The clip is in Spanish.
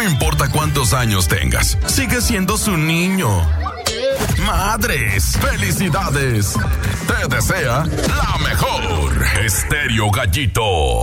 importa cuántos años tengas, sigue siendo su niño. Madres, felicidades. Te desea la mejor. Estéreo Gallito.